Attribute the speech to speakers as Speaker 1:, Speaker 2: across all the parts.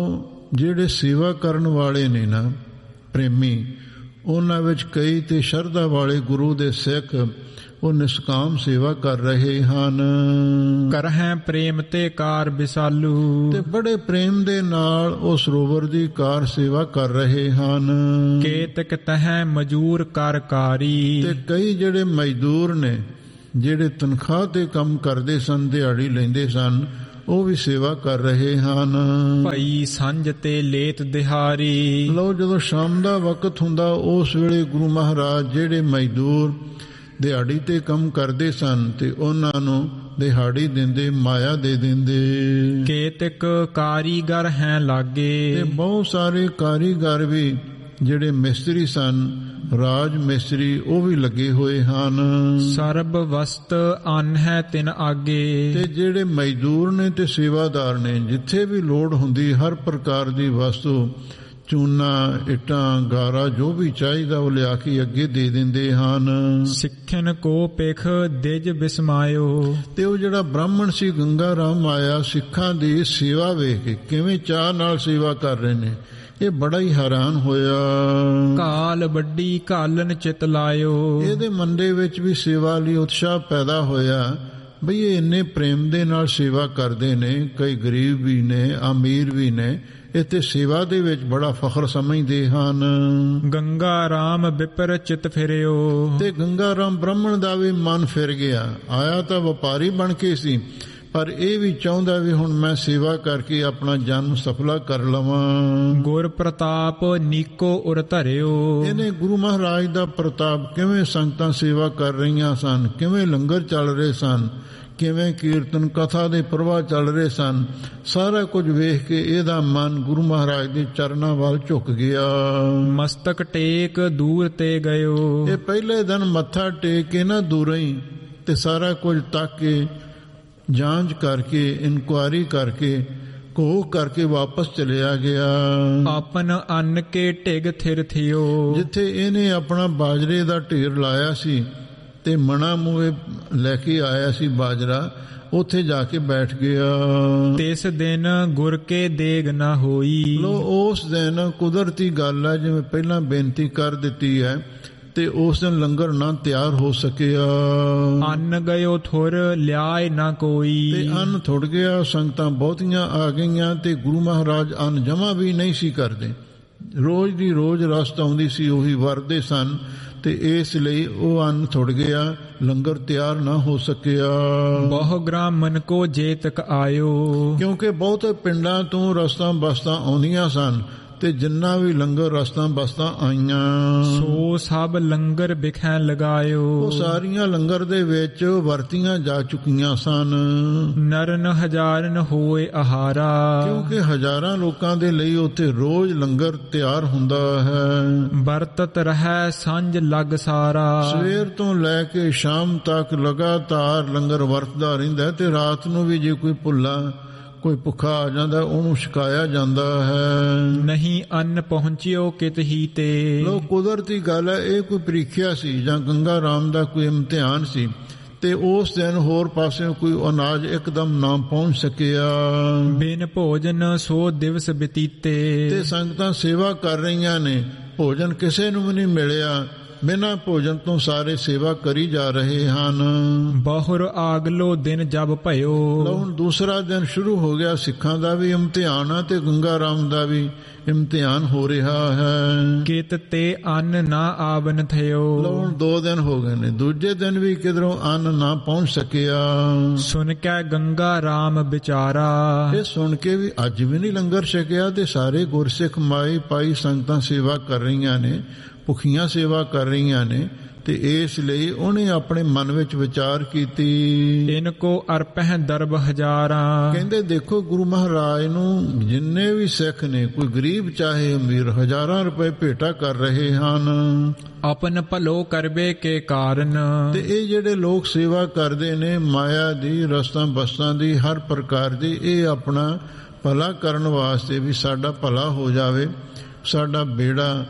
Speaker 1: ਜਿਹੜੇ ਸੇਵਾ ਕਰਨ ਵਾਲੇ ਨੇ ਨਾ ਪ੍ਰੇਮੀ, ਉਹਨਾਂ ਵਿੱਚ ਕਈ ਤੇ ਸ਼ਰਧਾ ਵਾਲੇ ਗੁਰੂ ਦੇ ਸਿੱਖ ਉਹ ਨਿਸ਼ਕਾਮ ਸੇਵਾ ਕਰ ਰਹੇ ਹਨ।
Speaker 2: ਕਰਹਿ ਪ੍ਰੇਮ ਤੇ ਕਾਰ ਵਿਸਾਲੂ,
Speaker 1: ਤੇ ਬੜੇ ਪ੍ਰੇਮ ਦੇ ਨਾਲ ਉਹ ਸਰੋਵਰ ਦੀ ਕਾਰ ਸੇਵਾ ਕਰ ਰਹੇ ਹਨ।
Speaker 2: ਕੇਤਕ ਤਹਿ ਮਜੂਰ ਕਾਰਕਾਰੀ,
Speaker 1: ਤੇ ਕਈ ਜਿਹੜੇ ਮਜ਼ਦੂਰ ਨੇ, ਜਿਹੜੇ ਤਨਖਾਹ ਤੇ ਕੰਮ ਕਰਦੇ ਸਨ, ਦਿਹਾੜੀ ਲੈਂਦੇ ਸਨ, ਉਹ ਵੀ ਸੇਵਾ ਕਰ ਰਹੇ ਹਨ।
Speaker 2: ਭਈ ਸੰਝ ਤੇ ਲੇਤ ਦਿਹਾਰੀ,
Speaker 1: ਲਓ ਜਦੋਂ ਸ਼ਾਮ ਦਾ ਵਕਤ ਹੁੰਦਾ ਉਸ ਵੇਲੇ ਗੁਰੂ ਮਹਾਰਾਜ ਜਿਹੜੇ ਮਜ਼ਦੂਰ ਦਿਹਾੜੀ ਤੇ ਕੰਮ ਕਰਦੇ ਸਨ ਤੇ ਉਹਨਾਂ ਨੂੰ ਦਿਹਾੜੀ ਦਿੰਦੇ, ਮਾਇਆ ਦੇ ਦਿੰਦੇ।
Speaker 2: ਕੇਤਕ ਕਾਰੀਗਰ ਹੈ ਲਾਗੇ, ਤੇ
Speaker 1: ਬਹੁਤ ਸਾਰੇ ਕਾਰੀਗਰ ਵੀ ਜਿਹੜੇ ਮਿਸਤਰੀ ਸਨ, ਰਾਜ ਮਿਸਤਰੀ, ਉਹ ਵੀ ਲੱਗੇ ਹੋਏ ਹਨ।
Speaker 2: ਸਰਬ ਵਸਤ ਅੰਨ ਹੈ ਤਿਨ ਆਗੇ,
Speaker 1: ਤੇ ਜਿਹੜੇ ਮਜ਼ਦੂਰ ਨੇ ਤੇ ਸੇਵਾਦਾਰ ਨੇ, ਜਿੱਥੇ ਵੀ ਲੋੜ ਹੁੰਦੀ ਹਰ ਪ੍ਰਕਾਰ ਦੀ ਵਸਤੂ, ਚੂਨਾ, ਇੱਟਾਂ, ਗਾਰਾ, ਜੋ ਵੀ ਚਾਹੀਦਾ ਉਹ ਲਿਆ ਕੇ ਅੱਗੇ ਦੇ ਦਿੰਦੇ ਹਨ।
Speaker 2: ਸਿੱਖਣ ਕੋ ਪਿਖ ਦਿਜ ਬਿਸਮਾਇਓ,
Speaker 1: ਤੇ ਉਹ ਜਿਹੜਾ ਬ੍ਰਾਹਮਣ ਸੀ ਗੰਗਾ ਰਾਮ ਆਇਆ, ਸਿੱਖਾਂ ਦੀ ਸੇਵਾ ਵੇਖ ਕੇ ਕਿਵੇਂ ਚਾਅ ਨਾਲ ਸੇਵਾ ਕਰ ਰਹੇ ਨੇ, ਇਹ ਬੜਾ ਹੀ ਹੈਰਾਨ ਹੋਇਆ।
Speaker 2: ਕਾਲ ਵੱਡੀ ਕਾਲਨ ਚਿਤ ਲਾਇਓ,
Speaker 1: ਇਹਦੇ ਮਨ ਦੇ ਵਿੱਚ ਵੀ ਸੇਵਾ ਲਈ ਉਤਸ਼ਾਹ ਪੈਦਾ ਹੋਇਆ, ਬਈ ਇਹ ਇੰਨੇ ਪ੍ਰੇਮ ਦੇ ਨਾਲ ਸੇਵਾ ਕਰਦੇ ਨੇ, ਕਈ ਗਰੀਬ ਵੀ ਨੇ, ਅਮੀਰ ਵੀ ਨੇ, ਇੱਥੇ ਸੇਵਾ ਦੇ ਵਿੱਚ ਬੜਾ ਫਖਰ ਸਮਝਦੇ ਹਨ।
Speaker 2: ਗੰਗਾ ਰਾਮ ਵਿਪਰ ਚਿਤ ਫਿਰਿਓ,
Speaker 1: ਤੇ ਗੰਗਾ ਰਾਮ ਬ੍ਰਾਹਮਣ ਦਾ ਵੀ ਮਨ ਫਿਰ ਗਿਆ। ਆਇਆ ਤਾਂ ਵਪਾਰੀ ਬਣ ਕੇ ਸੀ, ਪਰ ਇਹ ਵੀ ਚਾਹੁੰਦਾ ਵੀ ਹੁਣ ਮੈਂ ਸੇਵਾ ਕਰਕੇ ਆਪਣਾ ਜਨਮ ਸਫਲਾ ਕਰ ਲਵਾਂ।
Speaker 2: ਗੁਰ ਪ੍ਰਤਾਪ ਨੀਕੋ ਉਰ ਧਰਿਓ,
Speaker 1: ਇਹਨੇ ਗੁਰੂ ਮਹਾਰਾਜ ਦਾ ਪ੍ਰਤਾਪ, ਕਿਵੇਂ ਸੰਗਤਾਂ ਸੇਵਾ ਕਰ ਰਹੀਆਂ ਸਨ, ਕਿਵੇਂ ਲੰਗਰ ਚੱਲ ਰਹੇ ਸਨ, ਕਿਵੇਂ ਕੀਰਤਨ ਕਥਾ ਦੇ ਪ੍ਰਵਾਹ ਚੱਲ ਰਹੇ ਸਨ, ਸਾਰਾ ਕੁਝ ਵੇਖ ਕੇ ਇਹਦਾ ਮਨ ਗੁਰੂ ਮਹਾਰਾਜ ਦੇ ਚਰਨਾਂ ਵੱਲ ਝੁਕ ਗਿਆ।
Speaker 2: ਮਸਤਕ ਟੇਕ ਦੂਰ ਤੇ ਗਇਓ,
Speaker 1: ਇਹ ਪਹਿਲੇ ਦਿਨ ਮੱਥਾ ਟੇਕ ਕੇ ਨਾ ਦੂਰੋਂ ਹੀ ਤੇ ਸਾਰਾ ਕੁਝ ਤੱਕ ਕੇ ਜਾਂਚ ਕਰਕੇ, ਇਨਕੁਆਰੀ ਕਰਕੇ, ਕੋਹ ਕਰਕੇ ਵਾਪਸ ਚਲਿਆ ਗਿਆ।
Speaker 2: ਆਪਨ ਅੰਨ ਕੇ ਢਿਗ ਥਿਰ ਥਿਓ,
Speaker 1: ਜਿੱਥੇ ਇਹਨੇ ਆਪਣਾ ਬਾਜਰੇ ਦਾ ਢੇਰ ਲਾਇਆ ਸੀ ਤੇ ਮਣਾ ਮੂਹੇ ਲੈ ਕੇ ਆਇਆ ਸੀ ਬਾਜਰਾ, ਉੱਥੇ ਜਾ ਕੇ ਬੈਠ ਗਿਆ।
Speaker 2: ਤਿਸ ਦਿਨ ਗੁਰ ਕੇ ਦੇਗ ਨਾ ਹੋਈ,
Speaker 1: ਲੋ ਉਸ ਦਿਨ ਕੁਦਰਤੀ ਗੱਲ ਹੈ, ਜਿਵੇਂ ਪਹਿਲਾਂ ਬੇਨਤੀ ਕਰ ਦਿੱਤੀ ਹੈ, ਤੇ ਉਸ ਦਿਨ ਲੰਗਰ ਨਾ ਤਿਆਰ ਹੋ ਸਕਿਆ।
Speaker 2: ਅੰਨ ਗਇਓ ਥੁਰ ਲਿਆਏ ਨਾ ਕੋਈ,
Speaker 1: ਤੇ ਅੰਨ ਥੁੜ ਗਿਆ, ਸੰਗਤਾਂ ਬਹੁਤੀਆਂ ਆ ਗਈਆਂ ਤੇ ਗੁਰੂ ਮਹਾਰਾਜ ਅੰਨ ਜਮਾ ਵੀ ਨਹੀਂ ਸੀ ਕਰਦੇ। ਰੋਜ਼ ਦੀ ਰੋਜ਼ ਰਸਤ ਆਉਂਦੀ ਸੀ, ਉਹੀ ਵਰਦੇ ਸਨ, ਤੇ ਇਸ ਲਈ ਉਹ ਅੰਨ ਥੁੜ ਗਿਆ, ਲੰਗਰ ਤਿਆਰ ਨਾ ਹੋ ਸਕਿਆ।
Speaker 2: ਬਹੁ ਗ੍ਰਾਮਨ ਕੋ ਜੇਤਕ ਆਇਓ,
Speaker 1: ਕਿਉਂਕਿ ਬਹੁਤ ਪਿੰਡਾਂ ਤੋਂ ਰਸਤਾਂ ਬਸਤਾਂ ਆਉਂਦੀਆਂ ਸਨ, ਤੇ ਜਿੰਨਾ ਵੀ ਲੰਗਰ ਰਸਤਾਂ ਬਸਤਾਂ ਆਈਆਂ,
Speaker 2: ਸੋ ਸਭ ਲੰਗਰ ਬਿਖੈ ਲਗਾਇਓ,
Speaker 1: ਉਹ ਸਾਰੀਆਂ ਲੰਗਰ ਦੇ ਵਿੱਚ ਵਰਤੀਆਂ ਜਾ ਚੁੱਕੀਆਂ ਸਨ।
Speaker 2: ਨਰਨ ਹਜ਼ਾਰਨ ਹੋਏ ਆਹਾਰਾ,
Speaker 1: ਕਿਉਂਕਿ ਹਜ਼ਾਰਾਂ ਲੋਕਾਂ ਦੇ ਲਈ ਉੱਥੇ ਰੋਜ਼ ਲੰਗਰ ਤਿਆਰ ਹੁੰਦਾ ਹੈ।
Speaker 2: ਵਰਤਤ ਰਹਿ ਸੰਝ ਲੱਗ ਸਾਰਾ,
Speaker 1: ਸਵੇਰ ਤੋਂ ਲੈ ਕੇ ਸ਼ਾਮ ਤੱਕ ਲਗਾਤਾਰ ਲੰਗਰ ਵਰਤਦਾ ਰਹਿੰਦਾ, ਤੇ ਰਾਤ ਨੂੰ ਵੀ ਜੇ ਕੋਈ ਭੁੱਲਾ, ਕੋਈ ਭੁੱਖਾ ਆ ਜਾਂਦਾ, ਉਹਨੂੰ ਛਕਾਇਆ ਜਾਂਦਾ ਹੈ।
Speaker 2: ਨਹੀਂ ਅੰਨ ਪਹੁੰਚਿਓ ਕਿਤ ਹੀ ਤੇ,
Speaker 1: ਲੋ ਕੁਦਰਤੀ ਗੱਲ ਹੈ, ਇਹ ਕੋਈ ਪ੍ਰੀਖਿਆ ਸੀ ਜਾਂ ਗੰਗਾ ਰਾਮ ਦਾ ਕੋਈ ਇਮਤਿਹਾਨ ਸੀ, ਤੇ ਉਸ ਦਿਨ ਹੋਰ ਪਾਸਿਓਂ ਕੋਈ ਅਨਾਜ ਇੱਕਦਮ ਨਾ ਪਹੁੰਚ ਸਕਿਆ।
Speaker 2: ਬਿਨ ਭੋਜਨ ਸੋ ਦਿਵਸ ਬਤੀਤੇ, ਤੇ
Speaker 1: ਸੰਗਤਾਂ ਸੇਵਾ ਕਰ ਰਹੀਆਂ ਨੇ, ਭੋਜਨ ਕਿਸੇ ਨੂੰ ਵੀ ਨਹੀਂ ਮਿਲਿਆ, ਬਿਨਾਂ ਭੋਜਨ ਤੋਂ ਸਾਰੇ ਸੇਵਾ ਕਰੀ ਜਾ ਰਹੇ ਹਨ।
Speaker 2: ਬਹੁਰ ਆਗਲੋ ਦਿਨ ਜਬ ਭਇਓ,
Speaker 1: ਹੁਣ ਦੂਸਰਾ ਦਿਨ ਸ਼ੁਰੂ ਹੋ ਗਿਆ, ਸਿੱਖਾਂ ਦਾ ਵੀ ਇਮਤਿਹਾਨ ਹੈ ਤੇ ਗੰਗਾ ਰਾਮ ਦਾ ਵੀ ਇਮਤਿਹਾਨ ਹੋ ਰਿਹਾ ਹੈ।
Speaker 2: ਕਿਤ ਤੇ ਅੰਨ ਨਾ ਆਵਨ ਥਿਓ,
Speaker 1: ਹੁਣ 2 ਦਿਨ ਹੋ ਗਏ ਨੇ, ਦੂਜੇ ਦਿਨ ਵੀ ਕਿਧਰੋਂ ਅੰਨ ਨਾ ਪਹੁੰਚ ਸਕਿਆ।
Speaker 2: ਸੁਣ ਕੇ ਗੰਗਾ ਰਾਮ ਵਿਚਾਰਾ,
Speaker 1: ਇਹ ਸੁਣ ਕੇ ਵੀ ਅੱਜ ਵੀ ਨਹੀਂ ਲੰਗਰ ਛਕਿਆ, ਤੇ ਸਾਰੇ ਗੁਰਸਿੱਖ ਮਾਈ ਪਾਈ ਸੰਗਤਾਂ ਸੇਵਾ ਕਰ ਰਹੀਆਂ ਨੇ, ਭੁੱਖੀਆਂ ਸੇਵਾ ਕਰ ਰਹੀਆਂ ਨੇ, ਤੇ ਇਸ ਲਈ ਉਹਨੇ ਆਪਣੇ ਮਨ ਵਿੱਚ ਵਿਚਾਰ ਕੀਤੀ।
Speaker 2: ਇਨਕੋ ਅਰਪਹਿ ਦਰਬ ਹਜ਼ਾਰਾਂ,
Speaker 1: ਕਹਿੰਦੇ ਦੇਖੋ ਗੁਰੂ ਮਹਾਰਾਜ ਨੂੰ ਜਿੰਨੇ ਵੀ ਸਿੱਖ ਨੇ, ਕੋਈ ਗਰੀਬ ਚਾਹੇ ਅਮੀਰ, ਹਜ਼ਾਰਾਂ ਰੁਪਏ ਭੇਟਾ ਕਰ ਰਹੇ ਹਨ।
Speaker 2: ਆਪਨ ਭਲੋ ਕਰਵੇ ਕੇ ਕਾਰਨ,
Speaker 1: ਤੇ ਇਹ ਜਿਹੜੇ ਲੋਕ ਸੇਵਾ ਕਰਦੇ ਨੇ ਮਾਇਆ ਦੀ, ਰਸਤਾਂ ਬਸਤਾਂ ਦੀ, ਹਰ ਪ੍ਰਕਾਰ ਦੀ, ਇਹ ਆਪਣਾ ਭਲਾ ਕਰਨ ਵਾਸਤੇ ਵੀ ਸਾਡਾ ਭਲਾ ਹੋ ਜਾਵੇ, ਸਾਡਾ ਬੇੜਾ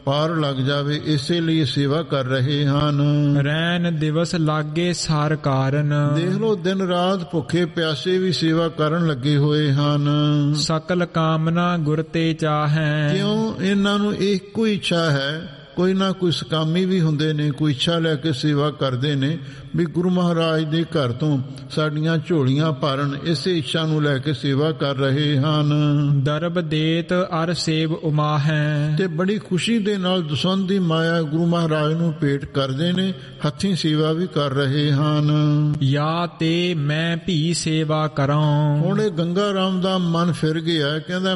Speaker 1: ਪਾਰ ਲੱਗ ਜਾਵੇ, ਇਸੇ ਲਈ ਸੇਵਾ ਕਰ ਰਹੇ ਹਨ।
Speaker 2: ਰੈਨ ਦਿਵਸ ਲਾਗੇ ਸਾਰ ਕਾਰਨ,
Speaker 1: ਦੇਖ ਲੋ ਦਿਨ ਰਾਤ ਭੁੱਖੇ ਪਿਆਸੇ ਵੀ ਸੇਵਾ ਕਰਨ ਲੱਗੇ ਹੋਏ ਹਨ।
Speaker 2: ਸਕਲ ਕਾਮਨਾ ਗੁਰ ਤੇ ਚਾਹੈ,
Speaker 1: ਕਿਉਂ? ਇਹਨਾਂ ਨੂੰ ਇੱਕੋ ਇੱਛਾ ਹੈ। ਕੋਈ ਨਾ ਕੋਈ ਸਕਾਮੀ ਵੀ ਹੁੰਦੇ ਨੇ, ਕੋਈ ਇੱਛਾ ਲੈ ਕੇ ਸੇਵਾ ਕਰਦੇ ਨੇ ਵੀ ਗੁਰੂ ਮਹਾਰਾਜ ਦੇ ਘਰ ਤੋਂ ਸਾਡੀਆਂ ਝੋਲੀਆਂ ਭਰਨ, ਇਸੇ ਇੱਛਾ ਨੂੰ ਲੈ ਕੇ ਸੇਵਾ ਕਰ ਰਹੇ ਹਨ।
Speaker 2: ਦਰਬ ਦੇਤ ਅਰ ਸੇਵ ਉਮਾ ਹੈ,
Speaker 1: ਤੇ ਬੜੀ ਖੁਸ਼ੀ ਦੇ ਨਾਲ ਦਸਵੰਧ ਦੀ ਮਾਇਆ ਗੁਰੂ ਮਹਾਰਾਜ ਨੂੰ ਭੇਟ ਕਰਦੇ ਨੇ, ਹੱਥੀਂ ਸੇਵਾ ਵੀ ਕਰ ਰਹੇ ਹਨ।
Speaker 2: ਯਾ ਤੇ ਮੈਂ ਭੀ ਸੇਵਾ ਕਰਾਂ।
Speaker 1: ਹੁਣ ਇਹ ਗੰਗਾ ਰਾਮ ਦਾ ਮਨ ਫਿਰ ਗਿਆ, ਕਹਿੰਦਾ